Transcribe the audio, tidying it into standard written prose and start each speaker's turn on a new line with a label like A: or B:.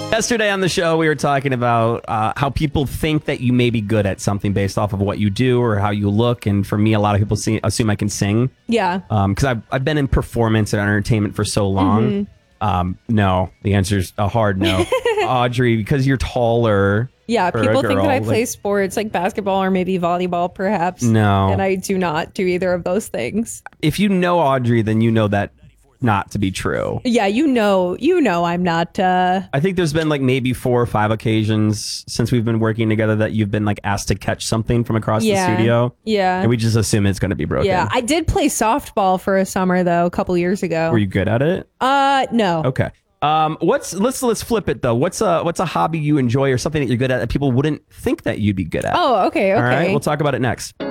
A: Yesterday on the show, we were talking about how people think that you may be good at something based off of what you do or how you look. And for me, a lot of people assume I can sing.
B: Yeah.
A: Because I've been in performance and entertainment for so long. No, the answer is a hard no. Audrey, because you're taller.
B: Yeah,
A: for a
B: people think
A: girl,
B: that I play sports like basketball or maybe volleyball, perhaps.
A: No.
B: And I do not do either of those things.
A: If you know Audrey, then you know that not to be true.
B: Yeah, you know I'm not.
A: I think there's been like maybe 4 or 5 occasions since we've been working together that you've been like asked to catch something from across the studio.
B: Yeah.
A: And we just assume it's going to be broken.
B: Yeah, I did play softball for a summer though, a couple years ago.
A: Were you good at it?
B: No.
A: Okay. Let's flip it though. What's a hobby you enjoy or something that you're good at that people wouldn't think that you'd be good at?
B: Oh, okay.
A: All right, we'll talk about it next.